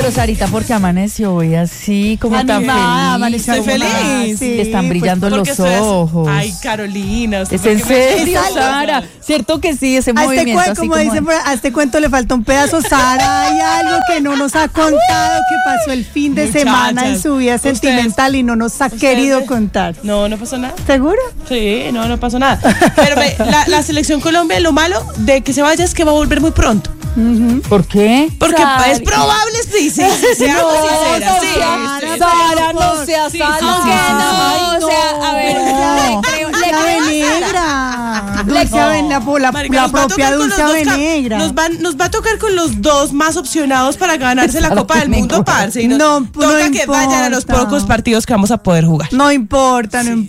Pero Sarita, porque amaneció hoy así, como animada, tan feliz. estoy feliz. Sí, le están brillando los ojos. Ay, Carolina. ¿Es en serio, Sara? ¿Cierto que sí? Ese movimiento así como dicen, a este cuento le falta un pedazo. Sara, hay algo que no nos ha contado que pasó el fin de semana en su vida sentimental y no nos ha querido contar. No pasó nada. ¿Seguro? Sí, no pasó nada. Pero la selección Colombia, lo malo de que se vaya es que va a volver muy pronto. ¿Por qué? Porque es probable, sí, seamos sinceras. Sara, no seas Sara. No, o sea, a ver, Dulce Avenegra, la propia Dulce Avenegra. Nos va a tocar con los dos más opcionados para ganarse la Copa del Mundo, parce. Y toca que vayan a los pocos partidos que vamos a poder jugar. No importa. Ay,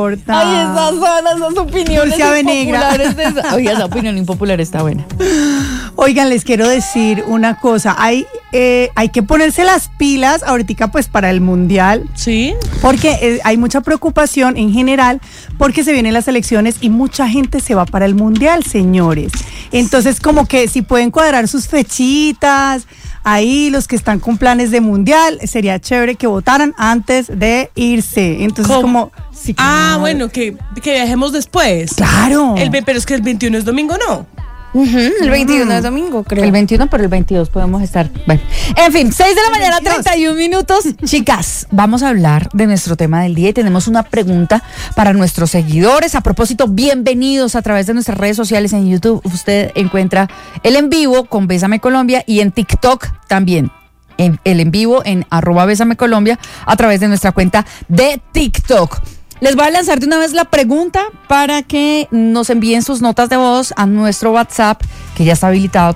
esas opiniones impopulares. Oiga, esa opinión impopular está buena. Oigan, les quiero decir una cosa. Hay que ponerse las pilas ahorita pues para el Mundial. Sí. Porque hay mucha preocupación en general porque se vienen las elecciones y mucha gente se va para el Mundial, señores. Entonces, como que si pueden cuadrar sus fechitas, ahí los que están con planes de Mundial, sería chévere que votaran antes de irse. Entonces, ¿cómo? Sí, bueno, que viajemos después. Claro. Pero es que el 21 es domingo, ¿no? El 21 es domingo, creo. El 21, pero el 22 podemos estar. Bueno, en fin, 6 de la mañana, 31 minutos. Chicas, vamos a hablar de nuestro tema del día y tenemos una pregunta para nuestros seguidores. A propósito, bienvenidos a través de nuestras redes sociales. En YouTube usted encuentra el en vivo con Bésame Colombia y en TikTok también. El en vivo en @BésameColombia a través de nuestra cuenta de TikTok. Les voy a lanzar de una vez la pregunta para que nos envíen sus notas de voz a nuestro WhatsApp, que ya está habilitado,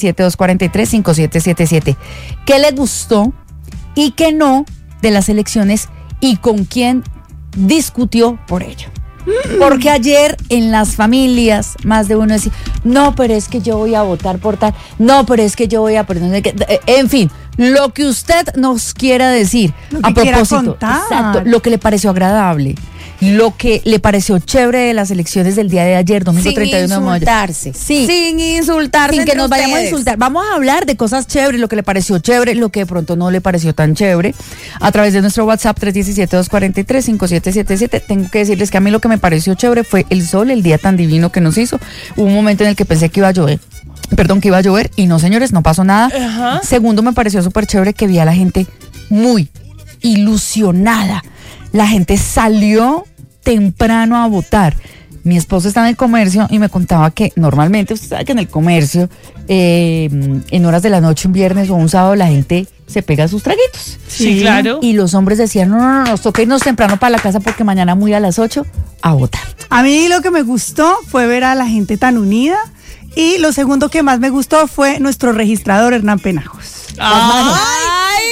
317-243-5777. ¿Qué les gustó y qué no de las elecciones y con quién discutió por ello? Porque ayer en las familias más de uno decía, no, pero es que yo voy a votar por tal, no, pero es que yo voy a por no sé qué. En fin, lo que usted nos quiera decir a propósito, exacto, lo que le pareció agradable, lo que le pareció chévere de las elecciones del día de ayer, domingo 31 de mayo. Sin insultarse. Sin que nos vayamos a insultar. Vamos a hablar de cosas chéveres, lo que le pareció chévere, lo que de pronto no le pareció tan chévere, a través de nuestro WhatsApp 317-243-5777. Tengo que decirles que a mí lo que me pareció chévere fue el sol, el día tan divino que nos hizo. Hubo un momento en el que pensé que iba a llover. Que iba a llover y no, señores, no pasó nada. Ajá. Segundo, me pareció súper chévere que vi a la gente muy ilusionada. La gente salió temprano a votar. Mi esposo está en el comercio y me contaba que normalmente, usted sabe que en el comercio, en horas de la noche, un viernes o un sábado, la gente se pega sus traguitos. Sí, claro. Y los hombres decían, no, nos toca irnos temprano para la casa porque mañana muy a las 8 a votar. A mí lo que me gustó fue ver a la gente tan unida. Y lo segundo que más me gustó fue nuestro registrador, Hernán Penajos. ¡Ay!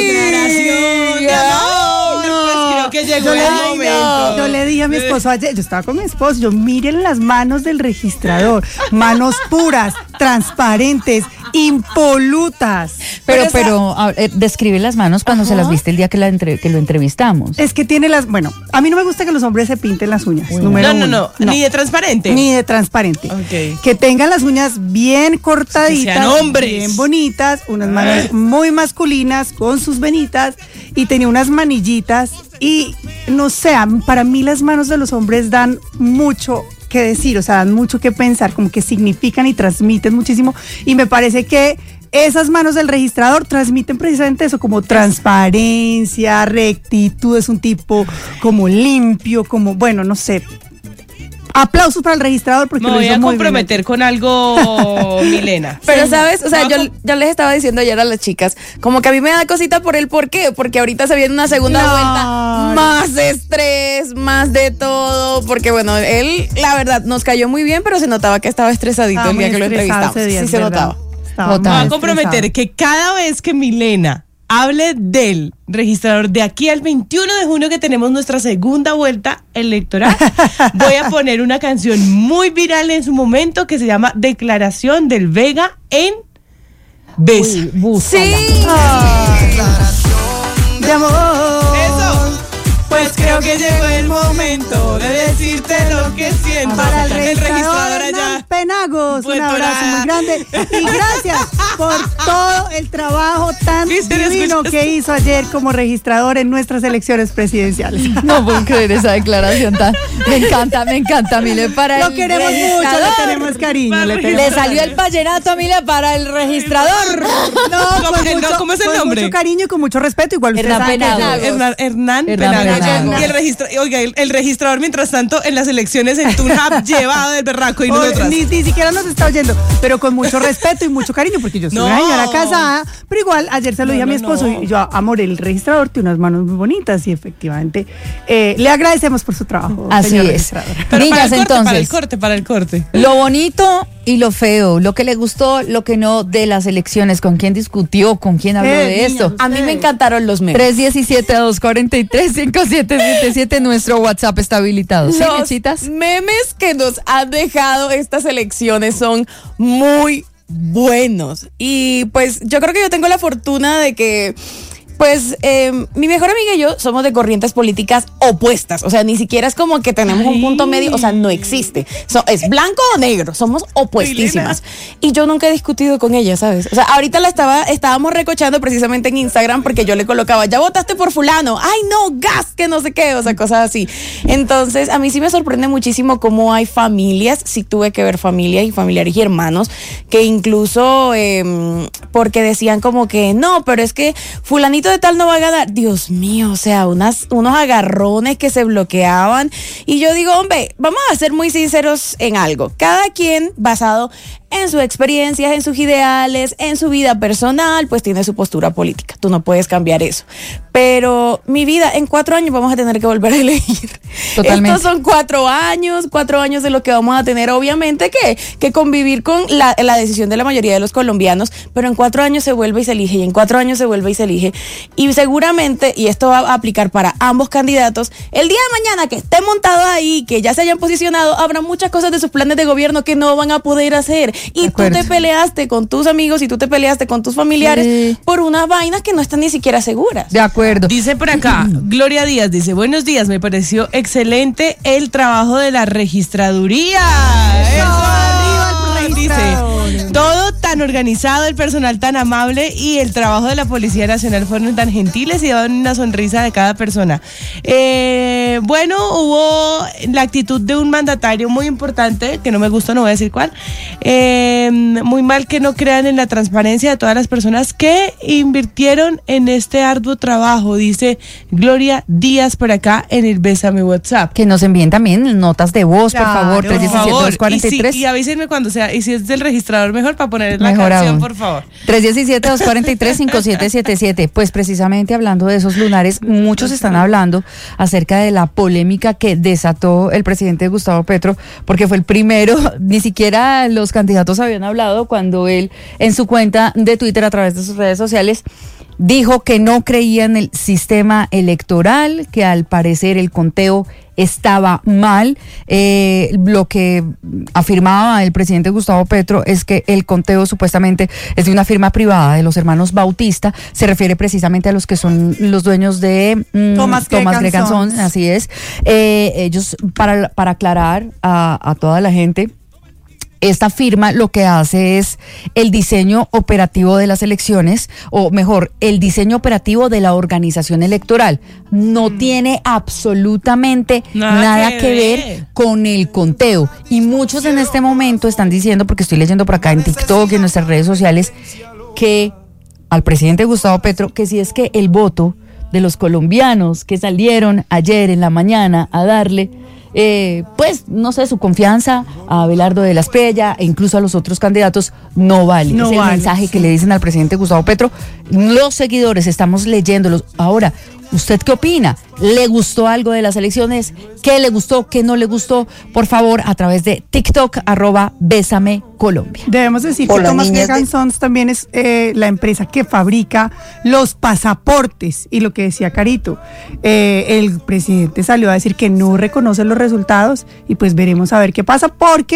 Creo que llegó el momento. Yo le dije a mi esposo ayer, yo estaba con mi esposo, miren las manos del registrador, manos puras, transparentes, impolutas. Pero describe las manos cuando se las viste el día que lo entrevistamos. Es que tiene a mí no me gusta que los hombres se pinten las uñas. No, ni de transparente. Ni de transparente. Okay. Que tengan las uñas bien cortaditas, que sean hombres, bien bonitas, unas manos muy masculinas con sus venitas y tenía unas manillitas y no sé, para mí las manos de los hombres dan mucho que decir, o sea, dan mucho que pensar, como que significan y transmiten muchísimo y me parece que esas manos del registrador transmiten precisamente eso, como transparencia, rectitud, es un tipo como limpio, como, bueno, no sé. Aplausos para el registrador porque me lo hizo voy a muy comprometer bien. con algo, Milena. Pero sabes, o sea, yo les estaba diciendo ayer a las chicas, como que a mí me da cosita por el por qué, porque ahorita se viene una segunda vuelta, más estrés, más de todo, porque bueno, él la verdad nos cayó muy bien, pero se notaba que estaba estresadito el día que lo entrevistamos. Sí, se notaba. Me voy a comprometer que cada vez que Milena hable del registrador de aquí al 21 de junio que tenemos nuestra segunda vuelta electoral, voy a poner una canción muy viral en su momento que se llama Declaración del Vega en Besa. Sí. De amor. Eso. Pues creo que llegó el momento de decirte lo que siento. Para el registrador allá. Penajos. Lagos, un abrazo muy grande y gracias por todo el trabajo tan divino que hizo ayer como registrador en nuestras elecciones presidenciales. No puedo creer esa declaración tan. Me encanta, Mile, para Lo el queremos mucho, le tenemos cariño. Le salió el vallenato, Mile, para el registrador. No, ¿cómo es el con nombre? mucho cariño y con mucho respeto, igual usted Hernán sabe que Penagos. Hernán Penagos. Penagos. Y el registrador, mientras tanto, en las elecciones en Tunhab, llevado del berraco y nosotras. Ni siquiera nos está oyendo, pero con mucho respeto y mucho cariño, porque yo soy una señora casada, pero igual ayer se lo dije a mi esposo y yo, amor, el registrador tiene unas manos muy bonitas y efectivamente le agradecemos por su trabajo. Así es. Registrador. Pero Niñas, entonces, para el corte. lo bonito y lo feo, lo que le gustó, lo que no de las elecciones, con quién discutió, con quién habló de niñas, esto. A mí me encantaron los memes. 317-243-5777, nuestro WhatsApp está habilitado. ¿Sí, Los Mechitas? memes que nos han dejado estas elecciones son muy buenos. Y pues yo creo que yo tengo la fortuna de que pues mi mejor amiga y yo somos de corrientes políticas opuestas. O sea, ni siquiera es como que tenemos un punto medio. O sea, no existe. Es blanco o negro. Somos opuestísimas. Y yo nunca he discutido con ella, ¿sabes? O sea, ahorita estábamos recochando precisamente en Instagram porque yo le colocaba, ya votaste por fulano. Ay, no, gas, que no sé qué. O sea, cosas así. Entonces, a mí sí me sorprende muchísimo cómo hay familias. Sí tuve que ver familias y familiares y hermanos que incluso porque decían como que no, pero es que fulanito de tal no va a ganar. Dios mío, o sea, unos agarrones que se bloqueaban. Y yo digo, hombre, vamos a ser muy sinceros en algo. Cada quien, basado en sus experiencias, en sus ideales, en su vida personal, pues tiene su postura política. Tú no puedes cambiar eso. Pero mi vida, en 4 años vamos a tener que volver a elegir. Totalmente. Estos son 4 años de lo que vamos a tener, obviamente, que convivir con la decisión de la mayoría de los colombianos, pero en 4 años se vuelve y se elige, y en 4 años se vuelve y se elige. Y seguramente, y esto va a aplicar para ambos candidatos, el día de mañana que estén montados ahí, que ya se hayan posicionado, habrá muchas cosas de sus planes de gobierno que no van a poder hacer. Y tú te peleaste con tus amigos y tú te peleaste con tus familiares por unas vainas que no están ni siquiera seguras. De acuerdo. Dice por acá, Gloria Díaz dice, buenos días, me pareció excelente el trabajo de la registraduría. Dice, todo tan organizado, el personal tan amable y el trabajo de la Policía Nacional fueron tan gentiles y daban una sonrisa de cada persona. Bueno, hubo la actitud de un mandatario muy importante, que no me gustó, no voy a decir cuál. Muy mal que no crean en la transparencia de todas las personas que invirtieron en este arduo trabajo, dice Gloria Díaz por acá en el Bésame WhatsApp. Que nos envíen también notas de voz, por favor, Por favor. 317-243. Y avísenme cuando sea, y si es del registrador mejor para poner la Mejor canción, aún. por favor. 317-243-5777. Pues precisamente hablando de esos lunares, muchos están hablando acerca de la polémica que desató el presidente Gustavo Petro, porque fue el primero, ni siquiera los candidatos habían hablado cuando él en su cuenta de Twitter a través de sus redes sociales dijo que no creía en el sistema electoral, que al parecer el conteo estaba mal. Lo que afirmaba el presidente Gustavo Petro es que el conteo supuestamente es de una firma privada de los hermanos Bautista, se refiere precisamente a los que son los dueños de Thomas Gregan Sons, así es. Ellos, para aclarar a toda la gente, esta firma lo que hace es el diseño operativo de las elecciones, o mejor, el diseño operativo de la organización electoral. No tiene absolutamente nada que ver con el conteo. Y muchos en este momento están diciendo, porque estoy leyendo por acá en TikTok y en nuestras redes sociales, que al presidente Gustavo Petro, que si es que el voto de los colombianos que salieron ayer en la mañana a darle pues, no sé, su confianza a Abelardo de la Espriella e incluso a los otros candidatos no vale. Es el mensaje que le dicen al presidente Gustavo Petro. Los seguidores estamos leyéndolos. Ahora, ¿usted qué opina? ¿Le gustó algo de las elecciones? ¿Qué le gustó? ¿Qué no le gustó? Por favor, a través de TikTok, @Bésame Colombia. Debemos decir que Thomas Gregan Sons también es la empresa que fabrica los pasaportes. Y lo que decía Carito, el presidente salió a decir que no reconoce los resultados y pues veremos a ver qué pasa, porque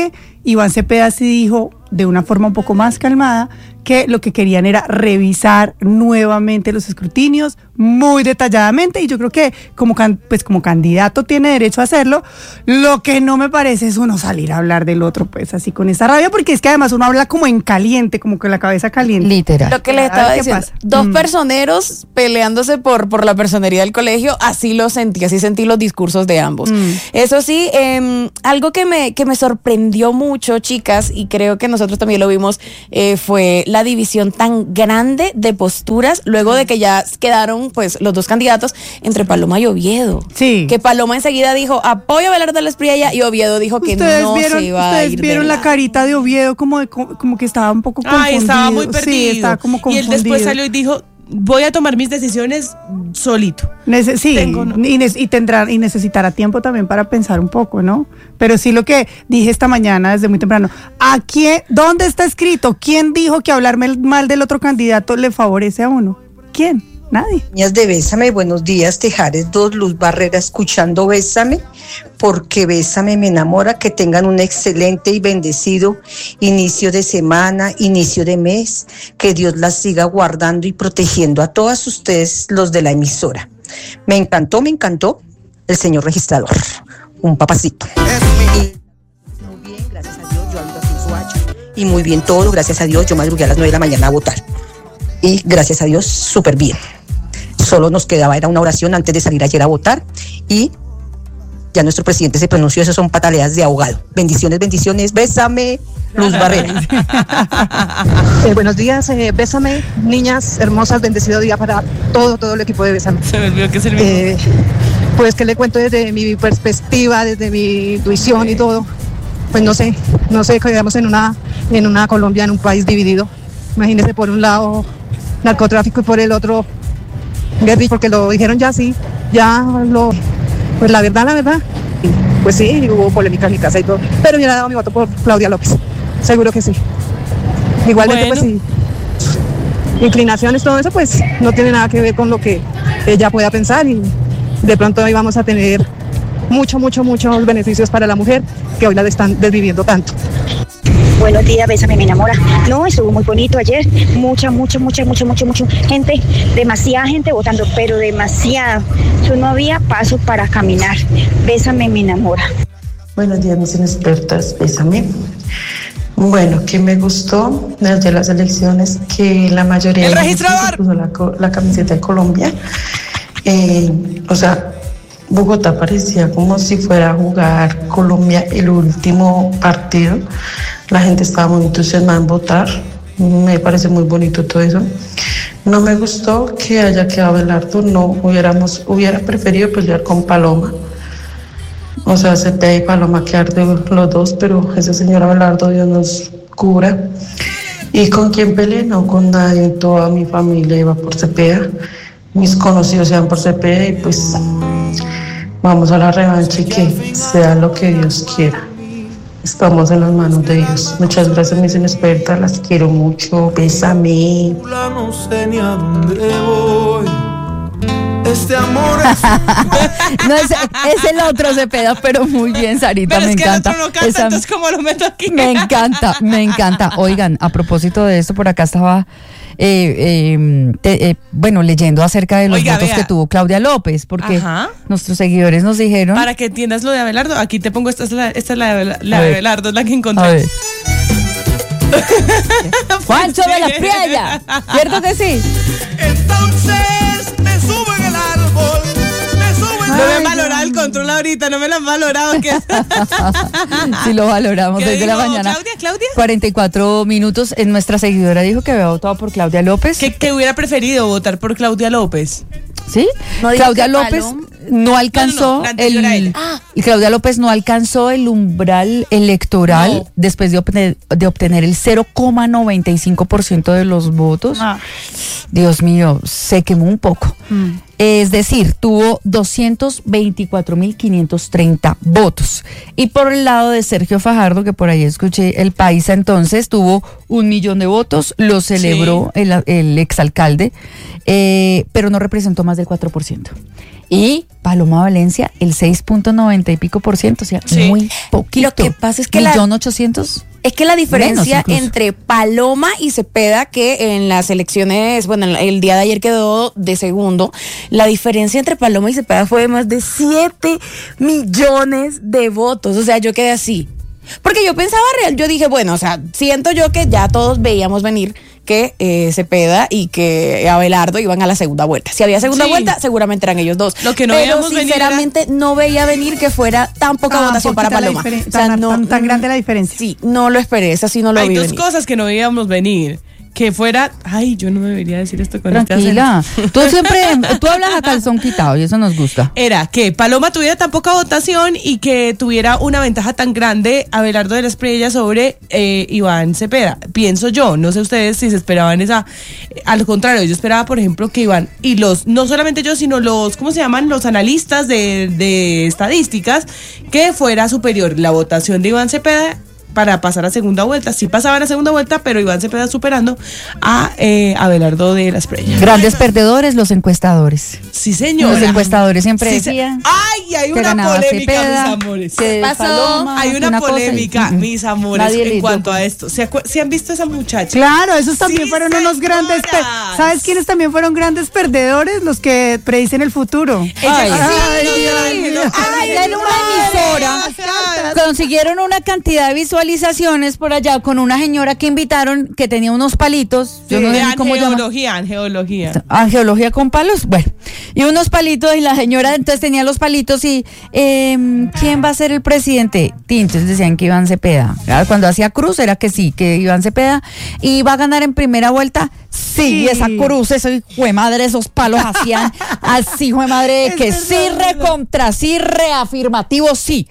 Iván Cepeda sí dijo de una forma un poco más calmada que lo que querían era revisar nuevamente los escrutinios muy detalladamente, y yo creo que como candidato tiene derecho a hacerlo. Lo que no me parece es uno salir a hablar del otro pues así con esa rabia, porque es que además uno habla como en caliente, como con la cabeza caliente. Literal. Lo que les estaba diciendo, dos personeros peleándose por la personería del colegio, así lo sentí, así sentí los discursos de ambos. Eso sí, algo que me sorprendió mucho, chicas, y creo que nosotros también lo vimos, fue la división tan grande de posturas luego de que ya quedaron pues los dos candidatos entre Paloma y Oviedo. Sí. Que Paloma enseguida dijo apoyo a Abelardo Espriella y Oviedo dijo que no se iba a ir. Ustedes vieron la carita de Oviedo como que estaba un poco confundido. Ay, estaba muy perdido. Sí, estaba como confundido. Y él después salió y dijo, voy a tomar mis decisiones solito. Y necesitará tiempo también para pensar un poco, ¿no? Pero sí, lo que dije esta mañana desde muy temprano, ¿dónde está escrito? ¿Quién dijo que hablar mal del otro candidato le favorece a uno? ¿Quién? Nadie. Niñas de Bésame, buenos días, Tejares 2, Luz Barrera, escuchando Bésame, porque Bésame me enamora. Que tengan un excelente y bendecido inicio de semana, inicio de mes, que Dios las siga guardando y protegiendo a todas ustedes, los de la emisora. Me encantó el señor registrador, un papacito. Muy bien, gracias a Dios, yo ando aquí en Soacha, y muy bien todo, gracias a Dios, yo madrugué a las 9 de la mañana a votar, y gracias a Dios, súper bien. Solo nos quedaba, era una oración antes de salir ayer a votar, y ya nuestro presidente se pronunció, eso son pataleas de ahogado. Bendiciones, Bésame, Luz Barrera. Buenos días, Bésame, niñas hermosas, bendecido día para todo el equipo de Bésame. Se me olvidó que es el mismo. Pues que le cuento desde mi perspectiva, desde mi intuición y todo. Pues no sé, que vivamos en una Colombia, en un país dividido. Imagínese, por un lado narcotráfico y por el otro guerrilla, porque lo dijeron ya así, pues la verdad, pues sí, hubo polémica en mi casa y todo, pero yo le he dado mi voto por Claudia López, seguro que sí. Igualmente, bueno, pues sí, inclinaciones, todo eso, pues no tiene nada que ver con lo que ella pueda pensar, y de pronto ahí vamos a tener muchos beneficios para la mujer que hoy la están desviviendo tanto. Buenos días, Bésame, me enamora. No, estuvo muy bonito ayer. Mucha gente, demasiada gente votando, pero demasiada. No había paso para caminar. Bésame, me enamora. Buenos días, mis inexpertas, Bésame. Bueno, que me gustó desde las elecciones que la mayoría ¡el de registrador! puso la camiseta de Colombia. Bogotá parecía como si fuera a jugar Colombia el último partido. La gente estaba muy entusiasmada en votar. Me parece muy bonito todo eso. No me gustó que haya quedado Abelardo. Hubiera preferido pelear con Paloma. O sea, Cepeda y Paloma quedar de los dos, pero ese señor Abelardo, Dios nos cubra. ¿Y con quién peleé? No, con nadie. Toda mi familia iba por Cepeda. Mis conocidos iban por Cepeda, y pues vamos a la revancha y que sea lo que Dios quiera. Estamos en las manos de Dios. Muchas gracias, mis inexpertas, las quiero mucho. Bésame. No sé ni a dónde voy. Este amor es... No, es el otro Cepeda, pero muy bien, Sarita, pero me es encanta. Que el otro no canta, entonces ¿cómo lo meto aquí? Me encanta. Oigan, a propósito de esto, por acá estaba leyendo acerca de los votos que tuvo Claudia López, porque nuestros seguidores nos dijeron... Para que entiendas lo de Abelardo, aquí te pongo, esta es la de Abelardo, es la que encontré. A ver. Juancho de la Espriella, ¿cierto que sí? Entonces me subo en el árbol, No me han valorado el control ahorita, no me lo han valorado. Sí, lo valoramos desde la mañana. ¿Claudia? 44 minutos. En nuestra seguidora dijo que había votado por Claudia López. Que hubiera preferido votar por Claudia López. ¿Sí? No, Claudia López no alcanzó y Claudia López no alcanzó el umbral electoral después de obtener el 0,95% de los votos. Dios mío, se quemó un poco. Es decir, tuvo 224.530 votos. Y por el lado de Sergio Fajardo, que por ahí escuché, el Paisa entonces tuvo 1 millón de votos, lo celebró el exalcalde, pero no representó más del 4%. Y Paloma Valencia, el 6,90%. 80 y pico %, o sea, Sí. muy poquito. Lo que pasa es que 1.800.000. Es que la diferencia Menos incluso. entre Paloma y Cepeda, que en las elecciones, bueno, el día de ayer quedó de segundo, la diferencia entre Paloma y Cepeda fue de más de 7 millones de votos. O sea, yo quedé así. Porque yo pensaba yo dije, bueno, o sea, siento yo que ya todos veíamos venir que Cepeda y que Abelardo iban a la segunda vuelta. Si había segunda Sí. vuelta, seguramente eran ellos dos. Lo que no Pero veíamos venir sinceramente no veía venir que fuera tan poca Tan votación para poquita la Paloma. diferen- O sea, tan grande la diferencia. Sí, no lo esperé, esa sí no lo Hay vi dos venir. cosas que no veíamos venir. Que fuera, ay, yo no debería decir esto con este acento. Tranquila. Tú hablas a calzón quitado y eso nos gusta. Era que Paloma tuviera tan poca votación y que tuviera una ventaja tan grande Abelardo de la Espriella sobre Iván Cepeda. Pienso yo, no sé ustedes si se esperaban esa. Al contrario, yo esperaba, por ejemplo, que Iván y no solamente yo, sino los, ¿cómo se llaman? Los analistas de estadísticas, que fuera superior la votación de Iván Cepeda para pasar a segunda vuelta. Sí pasaban a segunda vuelta, pero Iván Cepeda superando a Abelardo de la Espriella. Grandes perdedores, los encuestadores. Sí, señor. Los encuestadores siempre Sí, decían ¡ay! Hay que una ganaba polémica, Cepeda, mis amores. que pasó? Paloma, Hay que una cosa y- polémica, mis amores, Nadie le en dio cuanto cuenta. a esto. ¿Se han visto esa muchacha? Claro, esos también Sí, fueron unos grandes. señoras. ¿Sabes quiénes también fueron grandes perdedores? Los que predicen el futuro. Ay, Ay, Dios. Ay, en una emisora consiguieron una cantidad de visualizaciones por allá con una señora que invitaron que tenía unos palitos. Yo no de sé ni cómo llama. angeología. Angeología con palos, bueno, y unos palitos y la señora entonces tenía los palitos y ¿quién va a ser el presidente? Y entonces decían que Iván Cepeda. Claro, cuando hacía cruz era que sí, que Iván Cepeda iba a ganar en primera vuelta. Sí, esa cruz, eso hijo de madre, esos palos hacían así, hijo de madre, que sí recontra, sí reafirmativo, sí.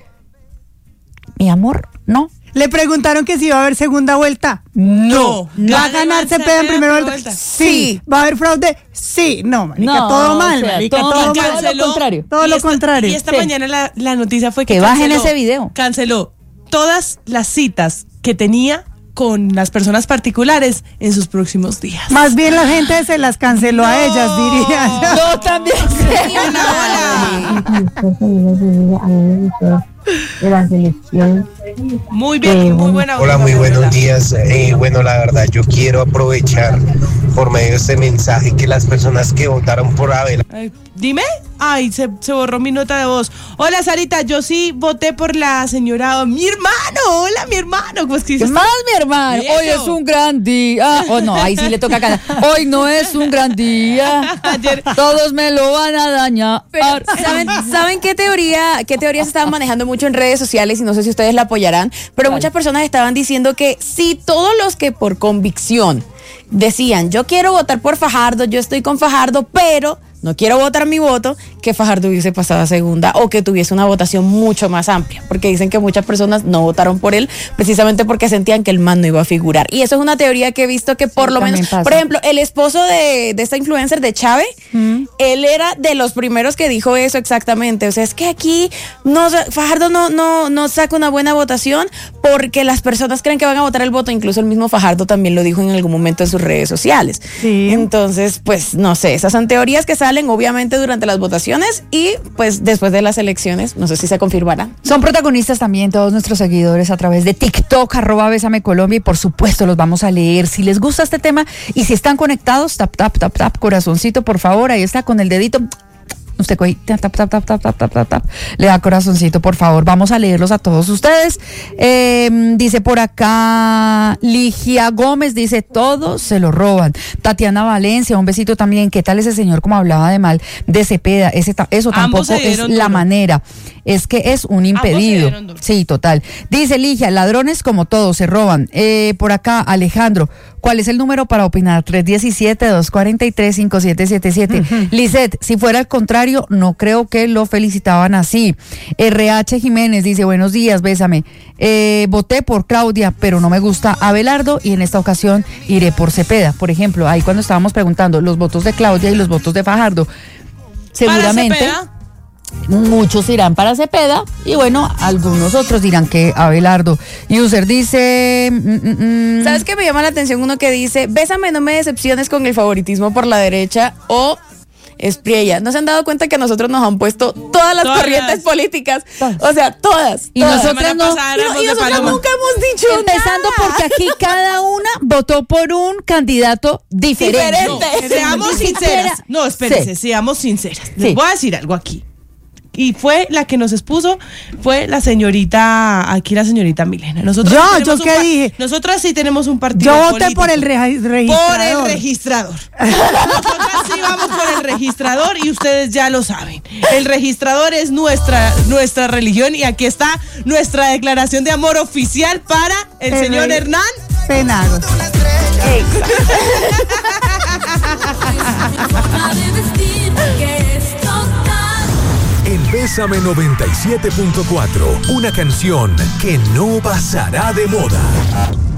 Mi amor, no. Le preguntaron que si iba a haber segunda vuelta. No. ¿Va a ganar Cepeda en primera vuelta? Sí. ¿Va a haber fraude? Sí. No, marica, No, todo mal, o sea, marica, todo todo mal. mal. Todo lo contrario. Todo lo contrario. Y esta Sí. mañana la noticia fue que Que bajen canceló- ese video. Canceló todas las citas que tenía con las personas particulares en sus próximos días. Más bien la gente se las canceló a ellas, diría. Yo también de la selección. Muy bien, muy buena. Hola, muy buenos ¿verdad? días. Bueno, la verdad, yo quiero aprovechar por medio de este mensaje que las personas que votaron por Abel. Dime. Ay, se borró mi nota de voz. Hola, Sarita, yo sí voté por la señora, mi hermano. Hola, mi hermano. Pues, ¿qué ¿Qué más, mi hermano? Eso. Hoy es un gran día. Oh, no, ahí sí le toca cantar. Hoy no es un gran día. Ayer- Todos me lo van a dañar. Pero, ¿saben qué teorías se estaban manejando mucho en redes sociales? Y no sé si ustedes la apoyarán, pero muchas personas estaban diciendo que si todos los que por convicción decían, yo quiero votar por Fajardo, yo estoy con Fajardo, pero no quiero votar mi voto, que Fajardo hubiese pasado a segunda o que tuviese una votación mucho más amplia, porque dicen que muchas personas no votaron por él precisamente porque sentían que el man no iba a figurar. Y eso es una teoría que he visto que por lo también menos, pasa. por ejemplo, el esposo de esta influencer de Chávez, él era de los primeros que dijo eso exactamente. O sea, es que aquí Fajardo no saca una buena votación porque las personas creen que van a votar el voto. Incluso el mismo Fajardo también lo dijo en algún momento en sus redes sociales. Sí. Entonces, pues no sé, esas son teorías que salen obviamente durante las votaciones y pues después de las elecciones, no sé si se confirmarán. Son protagonistas también todos nuestros seguidores a través de TikTok, @Bésame Colombia, y por supuesto los vamos a leer. Si les gusta este tema y si están conectados, tap, corazoncito, por favor, ahí está con el dedito. Usted coge, tap, le da corazoncito, por favor. Vamos a leerlos a todos ustedes. Dice por acá, Ligia Gómez, dice, todos se lo roban. Tatiana Valencia, un besito también. ¿Qué tal ese señor como hablaba de mal de Cepeda? Eso Ambos tampoco se es dieron la duro. manera. Es que es un impedido. dieron duro. Sí, total. Dice Ligia, ladrones como todos se roban. Por acá, Alejandro, ¿cuál es el número para opinar? 317-243-5777. Lisette, si fuera al contrario, no creo que lo felicitaban así. RH Jiménez dice, buenos días, bésame. Voté por Claudia, pero no me gusta Abelardo y en esta ocasión iré por Cepeda. Por ejemplo, ahí cuando estábamos preguntando los votos de Claudia y los votos de Fajardo, seguramente Para Cepeda, muchos irán para Cepeda y bueno, algunos otros dirán que Abelardo. User dice... ¿Sabes qué me llama la atención? Uno que dice, bésame, no me decepciones con el favoritismo por la derecha, o Espriella. ¿No se han dado cuenta que a nosotros nos han puesto todas las corrientes políticas? O sea, todas. Y todas. nosotras no. Y nosotras nunca hemos dicho Empezando nada. porque aquí cada una votó por un candidato diferente. No, seamos sinceras. No, espérense, seamos sinceras. Les voy a decir algo aquí. Y fue la que nos expuso, fue la señorita Milena. Nosotros ¿Yo qué dije? Nosotras sí tenemos un partido Yo voté político. por el registrador. Por el registrador. Nosotras sí vamos por el registrador y ustedes ya lo saben. El registrador es nuestra religión y aquí está nuestra declaración de amor oficial para el señor Hernán Penagos. En Bésame 97.4, una canción que no pasará de moda.